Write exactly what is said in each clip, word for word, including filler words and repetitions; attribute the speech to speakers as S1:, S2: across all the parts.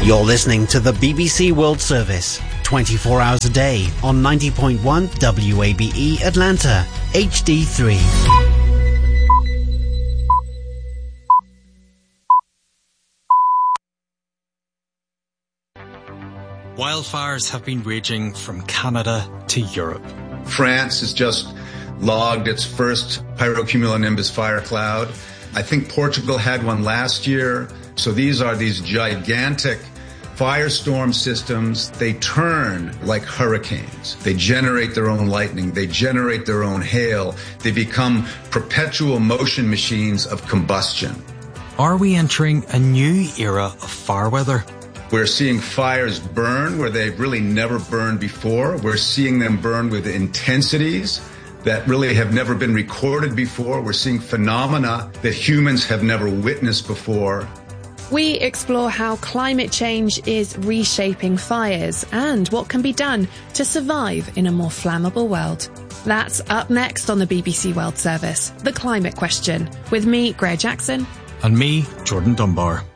S1: You're listening to the B B C World Service, twenty-four hours a day on ninety point one W A B E Atlanta, H D three.
S2: Wildfires have been raging from Canada to Europe.
S3: France has just logged its first pyrocumulonimbus fire cloud. I think Portugal had one last year. So these are these gigantic firestorm systems. They turn like hurricanes. They generate their own lightning. They generate their own hail. They become perpetual motion machines of combustion.
S2: Are we entering a new era of fire weather?
S3: We're seeing fires burn where they've really never burned before. We're seeing them burn with intensities that really have never been recorded before. We're seeing phenomena that humans have never witnessed before.
S4: We explore how climate change is reshaping fires and what can be done to survive in a more flammable world. That's up next on the B B C World Service, The Climate Question, with me, Greer Jackson.
S2: And me, Jordan Dunbar.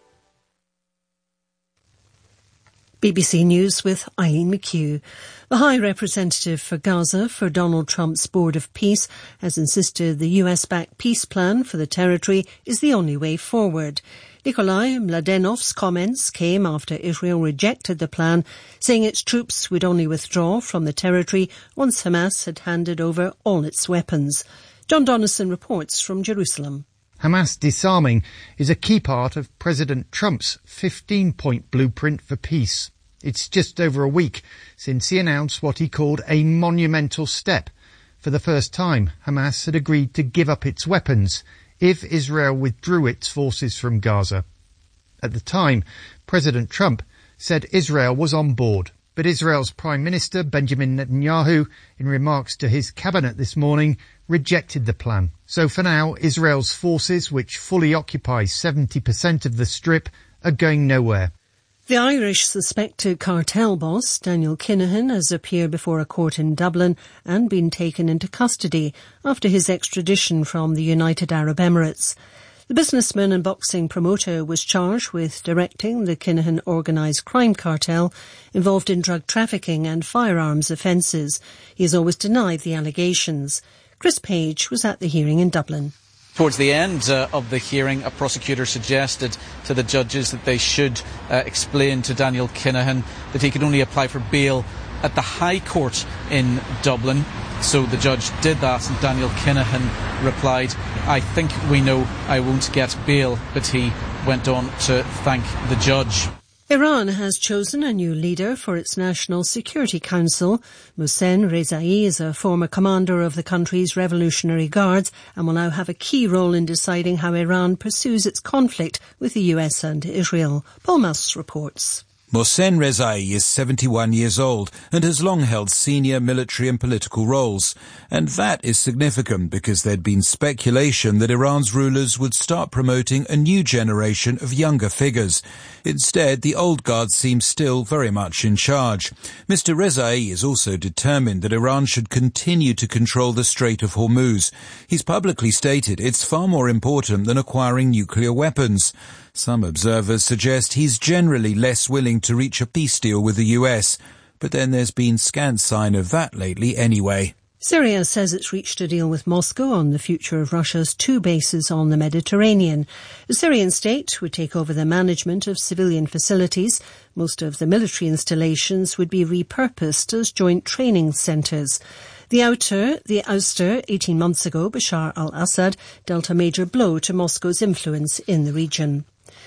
S5: B B C News with Eileen McHugh. The High Representative for Gaza for Donald Trump's Board of Peace has insisted the U S-backed peace plan for the territory is the only way forward. Nikolai Mladenov's comments came after Israel rejected the plan, saying its troops would only withdraw from the territory once Hamas had handed over all its weapons. John Donnison reports from Jerusalem.
S6: Hamas disarming is a key part of President Trump's fifteen-point blueprint for peace. It's just over a week since he announced what he called a monumental step. For the first time, Hamas had agreed to give up its weapons if Israel withdrew its forces from Gaza. At the time, President Trump said Israel was on board, but Israel's Prime Minister Benjamin Netanyahu, in remarks to his cabinet this morning, rejected the plan. So for now, Israel's forces, which fully occupy seventy percent of the Strip, are going nowhere.
S5: The Irish suspected cartel boss, Daniel Kinahan, has appeared before a court in Dublin and been taken into custody after his extradition from the United Arab Emirates. The businessman and boxing promoter was charged with directing the Kinahan organised crime cartel involved in drug trafficking and firearms offences. He has always denied the allegations. Chris Page was at the hearing in Dublin.
S7: Towards the end uh, of the hearing, a prosecutor suggested to the judges that they should uh, explain to Daniel Kinahan that he could only apply for bail at the High Court in Dublin. So the judge did that, and Daniel Kinahan replied, "I think we know I won't get bail," but he went on to thank the judge.
S5: Iran has chosen a new leader for its National Security Council. Mohsen Rezaei is a former commander of the country's Revolutionary Guards and will now have a key role in deciding how Iran pursues its conflict with the U S and Israel. Paul Muss reports.
S8: Mohsen Rezaei is seventy-one years old and has long held senior military and political roles. And that is significant because there'd been speculation that Iran's rulers would start promoting a new generation of younger figures. Instead, the old guard seems still very much in charge. Mister Rezaei is also determined that Iran should continue to control the Strait of Hormuz. He's publicly stated it's far more important than acquiring nuclear weapons. Some observers suggest he's generally less willing to reach a peace deal with the U S, but then there's been scant sign of that lately anyway.
S5: Syria says it's reached a deal with Moscow on the future of Russia's two bases on the Mediterranean. The Syrian state would take over the management of civilian facilities. Most of the military installations would be repurposed as joint training centres. The outer, the ouster eighteen months ago, Bashar al-Assad, dealt a major blow to Moscow's influence in the region.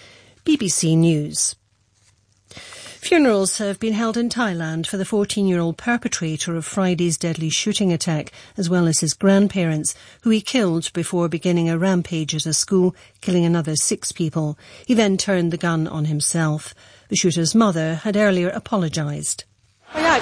S5: B B C News. Funerals have been held in Thailand for the fourteen-year-old perpetrator of Friday's deadly shooting attack, as well as his grandparents, who he killed before beginning a rampage at a school, killing another six people. He then turned the gun on himself. The shooter's mother had earlier apologised.
S9: I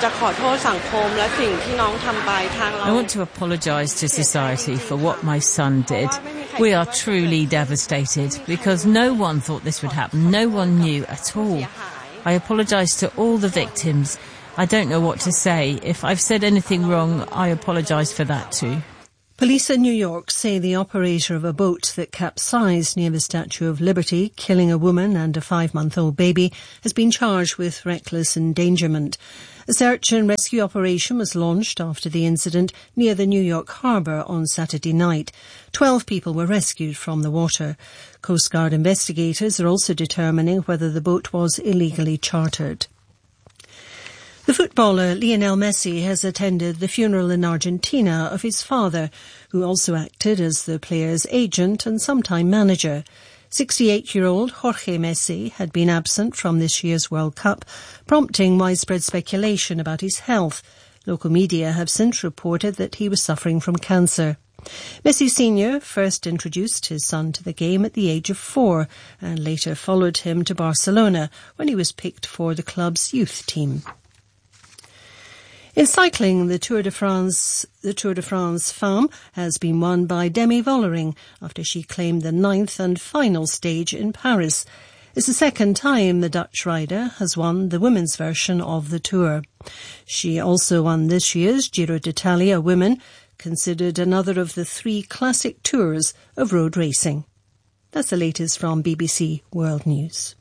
S9: want to apologise to society for what my son did. We are truly devastated because no one thought this would happen. No one knew at all. I apologise to all the victims. I don't know what to say. If I've said anything wrong, I apologise for that too.
S5: Police in New York say the operator of a boat that capsized near the Statue of Liberty, killing a woman and a five-month-old baby, has been charged with reckless endangerment. A search and rescue operation was launched after the incident near the New York harbour on Saturday night. Twelve people were rescued from the water. Coast Guard investigators are also determining whether the boat was illegally chartered. The footballer Lionel Messi has attended the funeral in Argentina of his father, who also acted as the player's agent and sometime manager. sixty-eight-year-old Jorge Messi had been absent from this year's World Cup, prompting widespread speculation about his health. Local media have since reported that he was suffering from cancer. Messi Senior first introduced his son to the game at the age of four and later followed him to Barcelona when he was picked for the club's youth team. In cycling, the Tour de France, the Tour de France Femmes has been won by Demi Vollering after she claimed the ninth and final stage in Paris. It's the second time the Dutch rider has won the women's version of the Tour. She also won this year's Giro d'Italia Women, considered another of the three classic tours of road racing. That's the latest from B B C World News.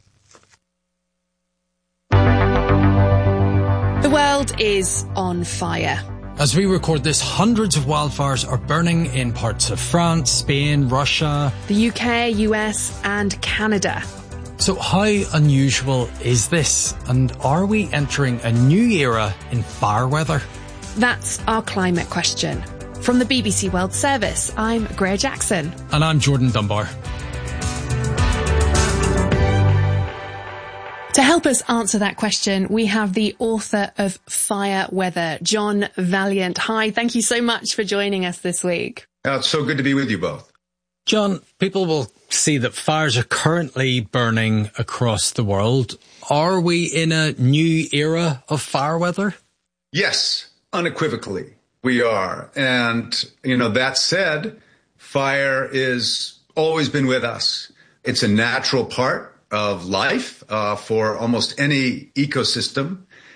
S4: The world is on fire.
S2: As we record this, hundreds of wildfires are burning in parts of France, Spain, Russia,
S4: the U K, U S and Canada.
S2: So how unusual is this? And are we entering a new era in fire weather?
S4: That's our climate question. From the B B C World Service, I'm Greer Jackson.
S2: And I'm Jordan Dunbar.
S4: To help us answer that question, we have the author of Fire Weather, John Vaillant. Hi, thank you so much for joining us this week.
S3: Oh, it's so good to be with you both.
S2: John, people will see that fires are currently burning across the world. Are we in a new era of fire weather?
S3: Yes, unequivocally, we are. And, you know, that said, fire is always been with us. It's a natural part of life uh, for almost any ecosystem.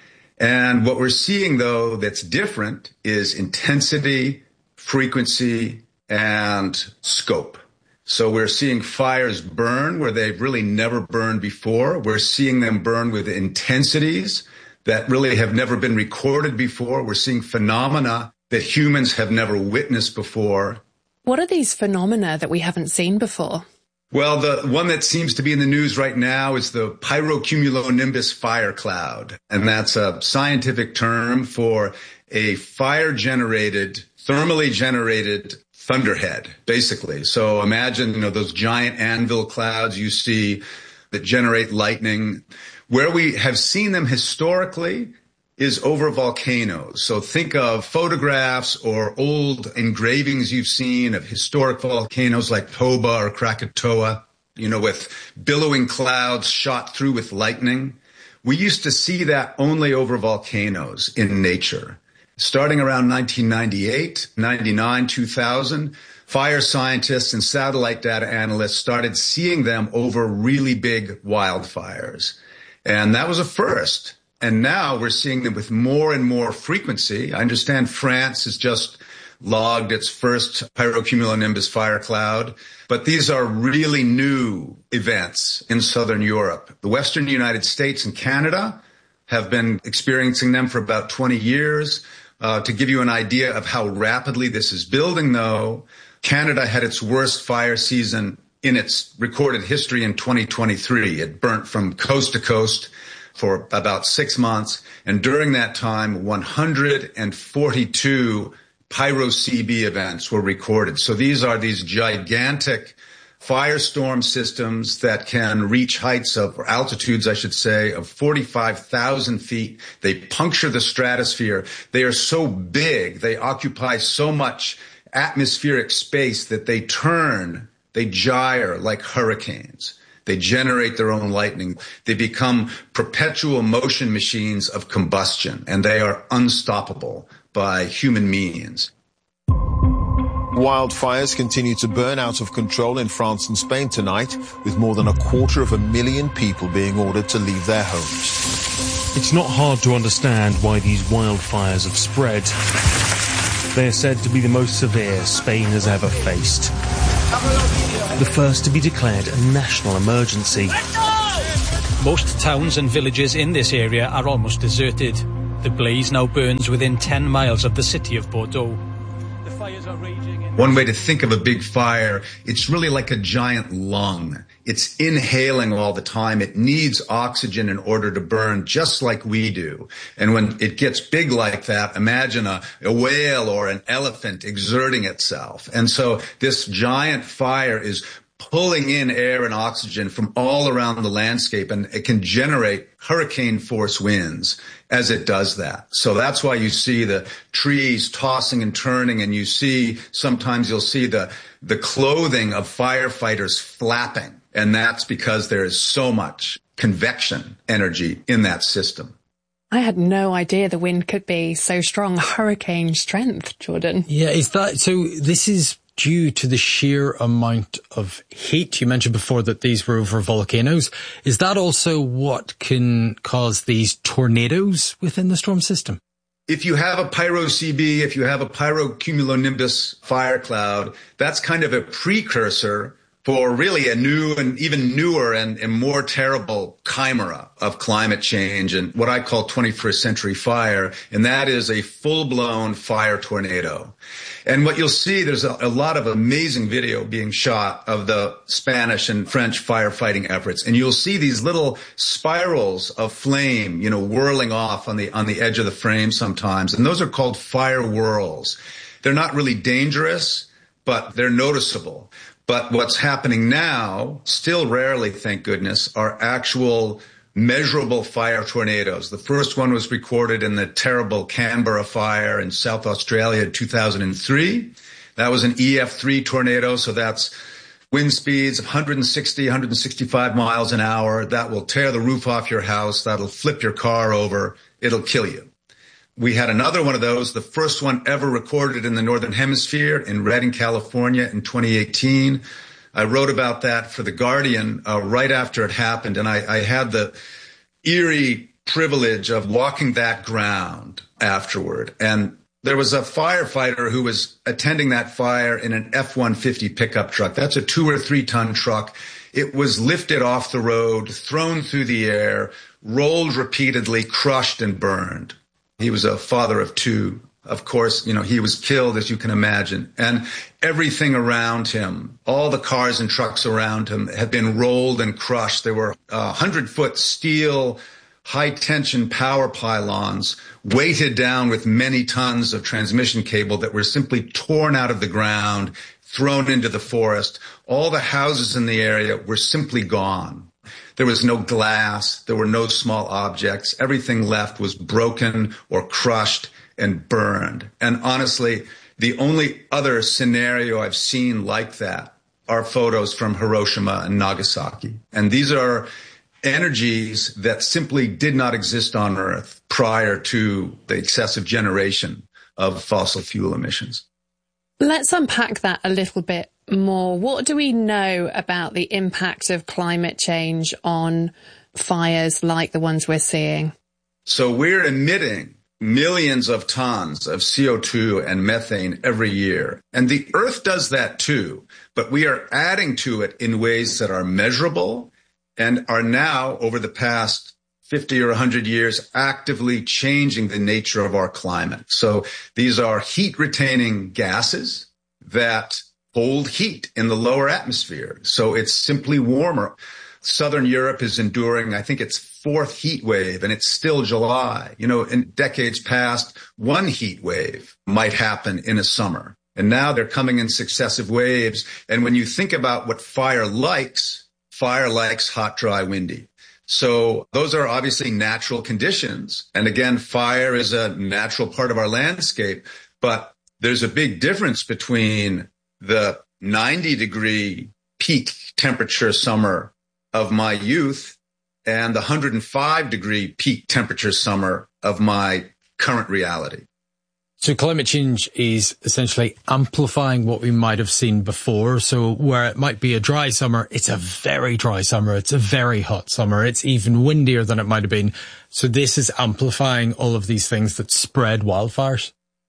S3: And what we're seeing, though, that's different is intensity, frequency, and scope. So we're seeing fires burn where they've really never burned before. We're seeing them burn with intensities that really have never been recorded before. We're seeing phenomena that humans have never witnessed before.
S4: What are these phenomena that we haven't seen before?
S3: Well, the one that seems to be in the news right now is the pyrocumulonimbus fire cloud. And that's a scientific term for a fire-generated, thermally generated thunderhead, basically. So imagine, you know, those giant anvil clouds you see that generate lightning. Where we have seen them historically is over volcanoes. So think of photographs or old engravings you've seen of historic volcanoes like Toba or Krakatoa, you know, with billowing clouds shot through with lightning. We used to see that only over volcanoes in nature. Starting around nineteen ninety-eight, ninety-nine, two thousand, fire scientists and satellite data analysts started seeing them over really big wildfires. And that was a first. And now we're seeing them with more and more frequency. I understand France has just logged its first pyrocumulonimbus fire cloud, but these are really new events in southern Europe. The western United States and Canada have been experiencing them for about twenty years. Uh, to give you an idea of how rapidly this is building, though, Canada had its worst fire season in its recorded history in twenty twenty-three. It burnt from coast to coast for about six months. And during that time, one hundred forty-two pyro-C B events were recorded. So these are these gigantic firestorm systems that can reach heights of, or altitudes, I should say, of forty-five thousand feet. They puncture the stratosphere. They are so big, they occupy so much atmospheric space that they turn, they gyre like hurricanes. They generate their own lightning. They become perpetual motion machines of combustion, and they are unstoppable by human means.
S10: Wildfires continue to burn out of control in France and Spain tonight, with more than a quarter of a million people being ordered to leave their homes.
S11: It's not hard to understand why these wildfires have spread. They are said to be the most severe Spain has ever faced. The first to be declared a national emergency.
S12: Most towns and villages in this area are almost deserted. The blaze now burns within ten miles of the city of Bordeaux. The fires are raging in...
S3: One way to think of a big fire, it's really like a giant lung. It's inhaling all the time. It needs oxygen in order to burn, just like we do. And when it gets big like that, imagine a, a whale or an elephant exerting itself. And so this giant fire is pulling in air and oxygen from all around the landscape, and it can generate hurricane force winds as it does that. So that's why you see the trees tossing and turning, and you see, sometimes you'll see the, the clothing of firefighters flapping. And that's because there is so much convection energy in that system.
S4: I had no idea the wind could be so strong, hurricane strength, Jordan.
S2: Yeah, is that, so this is due to the sheer amount of heat. You mentioned before that these were over volcanoes. Is that also what can cause these tornadoes within the storm system?
S3: If you have a pyro-C B, if you have a pyrocumulonimbus fire cloud, that's kind of a precursor for really a new and even newer and, and more terrible chimera of climate change and what I call twenty-first century fire, and that is a full-blown fire tornado. And what you'll see, there's a, a lot of amazing video being shot of the Spanish and French firefighting efforts, and you'll see these little spirals of flame, you know, whirling off on the on the edge of the frame sometimes, and those are called fire whirls. They're not really dangerous, but they're noticeable. But what's happening now, still rarely, thank goodness, are actual measurable fire tornadoes. The first one was recorded in the terrible Canberra fire in South Australia in two thousand three. That was an E F three tornado, so that's wind speeds of one hundred sixty, one hundred sixty-five miles an hour. That will tear the roof off your house. That'll flip your car over. It'll kill you. We had another one of those, the first one ever recorded in the Northern Hemisphere in Redding, California in twenty eighteen. I wrote about that for The Guardian uh, right after it happened, and I, I had the eerie privilege of walking that ground afterward. And there was a firefighter who was attending that fire in an F one fifty pickup truck. That's a two or three ton truck. It was lifted off the road, thrown through the air, rolled repeatedly, crushed and burned. He was a father of two. Of course, you know, he was killed, as you can imagine. And everything around him, all the cars and trucks around him had been rolled and crushed. There were uh, hundred-foot steel, high-tension power pylons weighted down with many tons of transmission cable that were simply torn out of the ground, thrown into the forest. All the houses in the area were simply gone. There was no glass. There were no small objects. Everything left was broken or crushed and burned. And honestly, the only other scenario I've seen like that are photos from Hiroshima and Nagasaki. And these are energies that simply did not exist on Earth prior to the excessive generation of fossil fuel emissions.
S4: Let's unpack that a little bit more. What do we know about the impact of climate change on fires like the ones we're seeing?
S3: So we're emitting millions of tons of C O two and methane every year. And the Earth does that too, but we are adding to it in ways that are measurable and are now, over the past fifty or one hundred years, actively changing the nature of our climate. So these are heat-retaining gases that hold heat in the lower atmosphere. So it's simply warmer. Southern Europe is enduring, I think, its fourth heat wave, and it's still July. You know, in decades past, one heat wave might happen in a summer. And now they're coming in successive waves. And when you think about what fire likes, fire likes hot, dry, windy. So those are obviously natural conditions. And again, fire is a natural part of our landscape. But there's a big difference between the ninety degree peak temperature summer of my youth and the one hundred five degree peak temperature summer of my current reality.
S2: So climate change is essentially amplifying what we might have seen before. So where it might be a dry summer, it's a very dry summer. It's a very hot summer. It's even windier than it might have been. So this is amplifying all of these things that spread wildfires.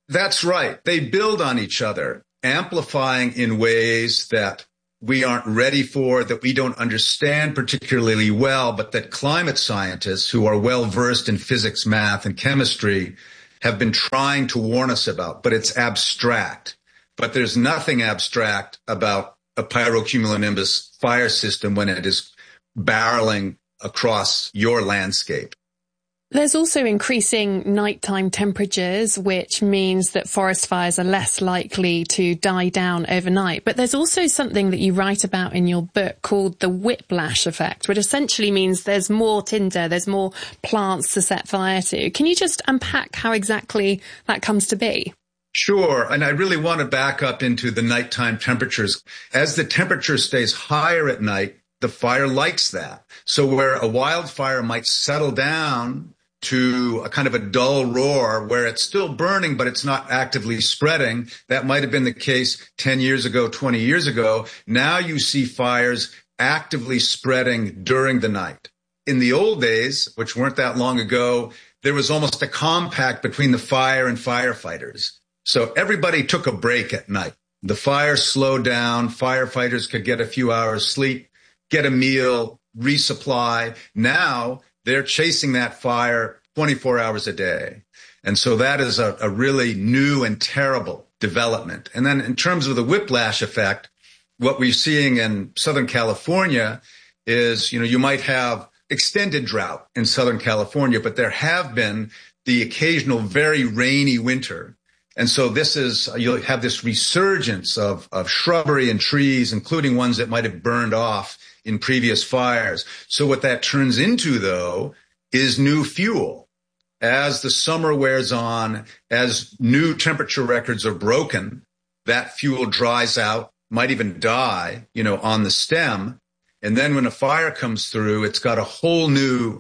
S3: That's right. They build on each other, amplifying in ways that we aren't ready for, that we don't understand particularly well, but that climate scientists who are well versed in physics, math, and chemistry have been trying to warn us about. But it's abstract. But there's nothing abstract about a pyrocumulonimbus fire system when it is barreling across your landscape.
S4: There's also increasing nighttime temperatures, which means that forest fires are less likely to die down overnight. But there's also something that you write about in your book called the whiplash effect, which essentially means there's more tinder, there's more plants to set fire to. Can you just unpack how exactly that comes to be?
S3: Sure. And I really want to back up into the nighttime temperatures. As the temperature stays higher at night, the fire likes that. So where a wildfire might settle down to a kind of a dull roar where it's still burning, but it's not actively spreading. That might have been the case ten years ago, twenty years ago. Now you see fires actively spreading during the night. In the old days, which weren't that long ago, there was almost a compact between the fire and firefighters. So everybody took a break at night. The fire slowed down. Firefighters could get a few hours sleep, get a meal, resupply. Now they're chasing that fire twenty-four hours a day. And so that is a, a really new and terrible development. And then in terms of the whiplash effect, what we're seeing in Southern California is, you know, you might have extended drought in Southern California, but there have been the occasional very rainy winter. And so this is, you'll have this resurgence of, of shrubbery and trees, including ones that might have burned off in previous fires. So what that turns into, though, is new fuel. As the summer wears on, as new temperature records are broken, that fuel dries out, might even die, you know, on the stem. And then when a fire comes through, it's got a whole new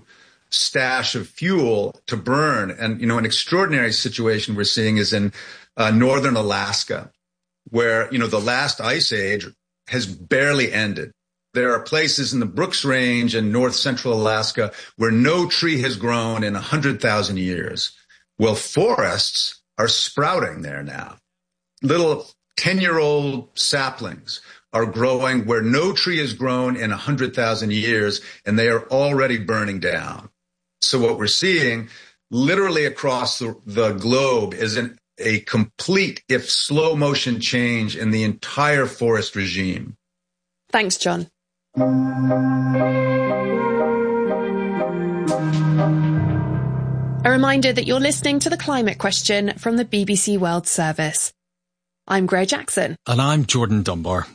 S3: stash of fuel to burn. And, you know, an extraordinary situation we're seeing is in uh, northern Alaska, where, you know, the last ice age has barely ended. There are places in the Brooks Range in north central Alaska where no tree has grown in one hundred thousand years. Well, forests are sprouting there now. Little ten-year-old saplings are growing where no tree has grown in one hundred thousand years, and they are already burning down. So what we're seeing literally across the, the globe is an, a complete, if slow motion change in the entire forest regime.
S4: Thanks, John. A reminder that you're listening to The Climate Question from the B B C World Service. I'm Greg Jackson.
S2: And I'm Jordan Dunbar.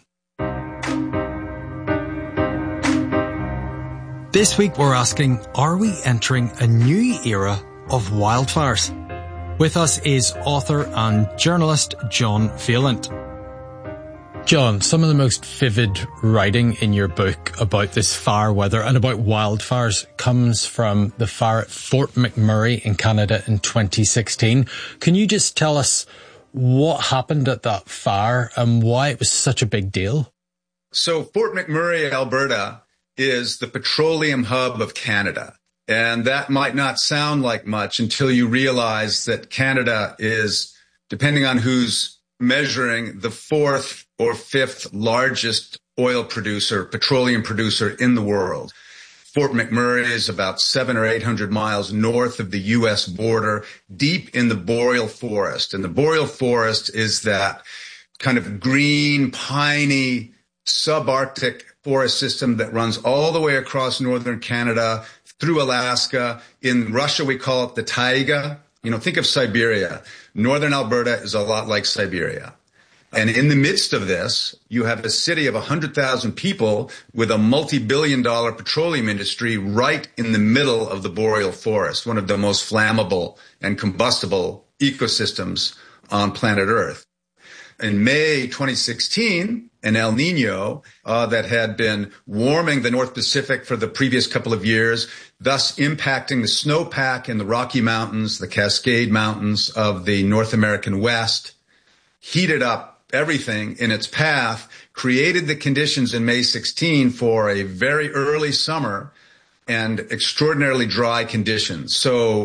S2: This week we're asking, are we entering a new era of wildfires? With us is author and journalist John Vaillant. John, some of the most vivid writing in your book about this fire weather and about wildfires comes from the fire at Fort McMurray in Canada in twenty sixteen. Can you just tell us what happened at that fire and why it was such a big deal?
S3: So Fort McMurray, Alberta, is the petroleum hub of Canada. And that might not sound like much until you realize that Canada is, depending on who's measuring, the fourth or fifth largest oil producer, petroleum producer in the world. Fort McMurray is about seven or eight hundred miles north of the U S border, deep in the boreal forest. And the boreal forest is that kind of green, piney, subarctic forest system that runs all the way across northern Canada, through Alaska. In Russia, we call it the taiga. You know, think of Siberia. Northern Alberta is a lot like Siberia. And in the midst of this, you have a city of one hundred thousand people with a multi-billion dollar petroleum industry right in the middle of the boreal forest, one of the most flammable and combustible ecosystems on planet Earth. In May twenty sixteen, an El Nino uh, that had been warming the North Pacific for the previous couple of years, thus impacting the snowpack in the Rocky Mountains, the Cascade Mountains of the North American West, heated up everything in its path, created the conditions in May sixteenth for a very early summer and extraordinarily dry conditions. So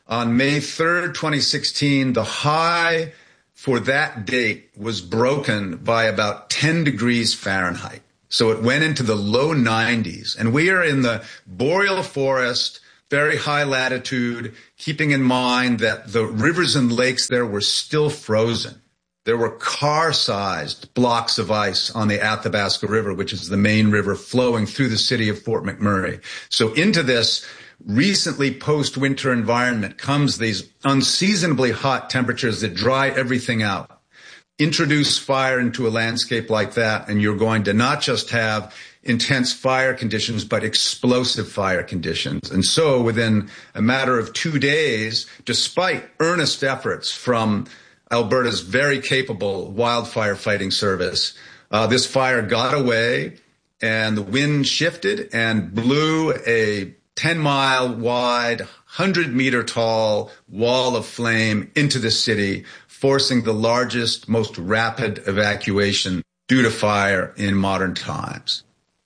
S3: On May third, twenty sixteen, the high for that date was broken by about ten degrees Fahrenheit. So it went into the low nineties. And we are in the boreal forest, very high latitude, keeping in mind that the rivers and lakes there were still frozen. There were car-sized blocks of ice on the Athabasca River, which is the main river flowing through the city of Fort McMurray. So into this recently post-winter environment comes these unseasonably hot temperatures that dry everything out. Introduce fire into a landscape like that, and you're going to not just have intense fire conditions, but explosive fire conditions. And so within a matter of two days, despite earnest efforts from Alberta's very capable wildfire fighting service, uh, this fire got away, and the wind shifted and blew a ten mile wide, one hundred meter tall wall of flame into the city, forcing the largest, most rapid evacuation due to fire in modern times.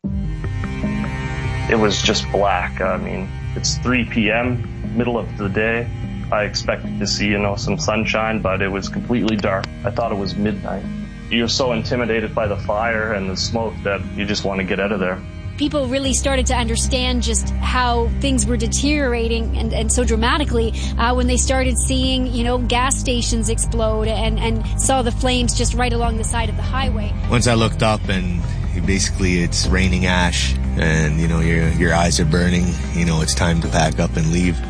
S13: It was just black. I mean, it's three p.m., middle of the day. I expected to see, you know, some sunshine, but it was completely dark. I thought it was midnight. You're so intimidated by the fire and the smoke that you just want to get out of there.
S14: People really started to understand just how things were deteriorating and, and so dramatically uh, when they started seeing, you know, gas stations explode and, and saw the flames just right along the side of the highway.
S15: Once I looked up and basically it's raining ash and, you know, your your eyes are burning, you know, it's time to pack up and leave.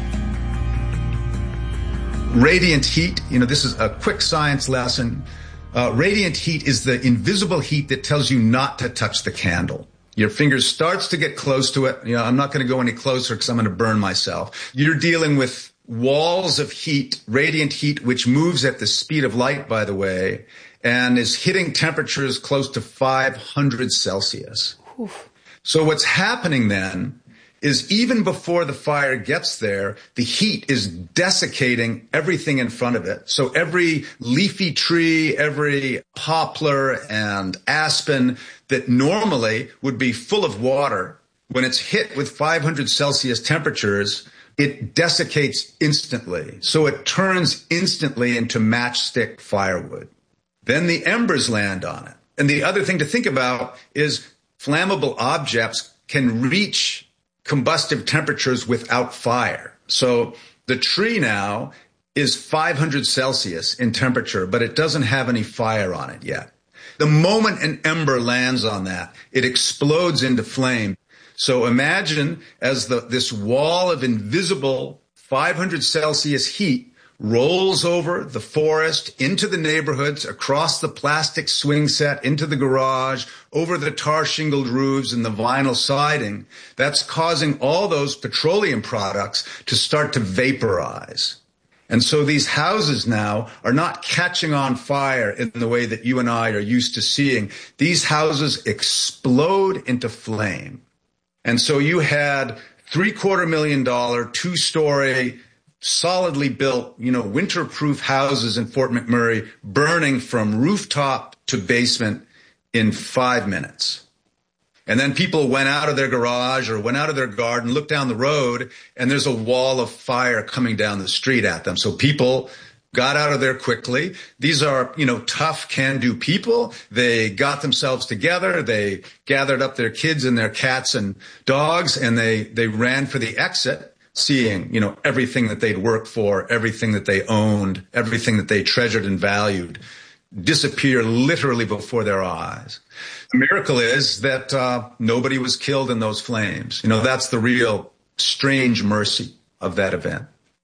S3: Radiant heat, you know, this is a quick science lesson. Uh, radiant heat is the invisible heat that tells you not to touch the candle. Your finger starts to get close to it. You know, I'm not going to go any closer because I'm going to burn myself. You're dealing with walls of heat, radiant heat, which moves at the speed of light, by the way, and is hitting temperatures close to five hundred Celsius. Oof. So what's happening then is even before the fire gets there, the heat is desiccating everything in front of it. So every leafy tree, every poplar and aspen that normally would be full of water, when it's hit with five hundred Celsius temperatures, it desiccates instantly. So it turns instantly into matchstick firewood. Then the embers land on it. And the other thing to think about is flammable objects can reach combustive temperatures without fire. So the tree now is five hundred Celsius in temperature, but it doesn't have any fire on it yet. The moment an ember lands on that, it explodes into flame. So imagine as the, this wall of invisible five hundred Celsius heat rolls over the forest, into the neighborhoods, across the plastic swing set, into the garage, over the tar shingled roofs and the vinyl siding. That's causing all those petroleum products to start to vaporize. And so these houses now are not catching on fire in the way that you and I are used to seeing. These houses explode into flame. And so you had three quarter million dollar, two story, solidly built, you know, winter-proof houses in Fort McMurray burning from rooftop to basement in five minutes. And then people went out of their garage or went out of their garden, looked down the road, and there's a wall of fire coming down the street at them. So people got out of there quickly. These are, you know, tough, can-do people. They got themselves together. They gathered up their kids and their cats and dogs, and they, they ran for the exit, seeing, you know, everything that they'd worked for, everything that they owned, everything that they treasured and valued disappear literally before their eyes. The miracle is that uh, nobody was killed in those flames. You know, that's the real strange mercy of that event.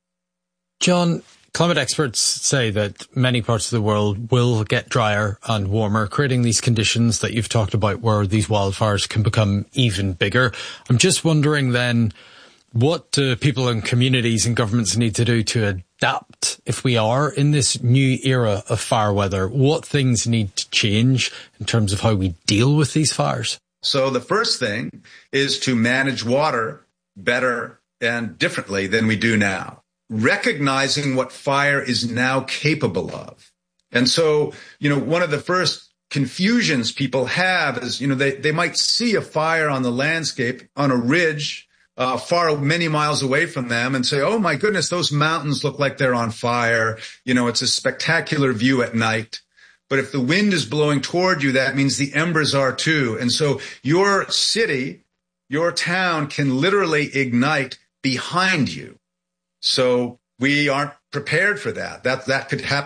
S2: John, climate experts say that many parts of the world will get drier and warmer, creating these conditions that you've talked about where these wildfires can become even bigger. I'm just wondering then, what do people and communities and governments need to do to adapt if we are in this new era of fire weather? What things need to change in terms of how we deal with these fires?
S3: So the first thing is to manage water better and differently than we do now, recognizing what fire is now capable of. And so, you know, one of the first confusions people have is, you know, they, they might see a fire on the landscape on a ridge uh, far, many miles away from them and say, oh my goodness, those mountains look like they're on fire. You know, it's a spectacular view at night. But if the wind is blowing toward you, that means the embers are too. And so your city, your town can literally ignite behind you. So we aren't prepared for that. That, that could happen